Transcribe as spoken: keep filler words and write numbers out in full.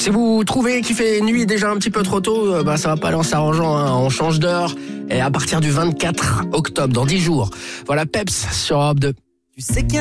Si vous trouvez qu'il fait nuit déjà un petit peu trop tôt, euh, bah, ça va pas aller en s'arrangeant, hein. On change d'heure et à partir du vingt-quatre octobre, dans dix jours. Voilà Peps sur Europe deux. Tu sais qu'il y a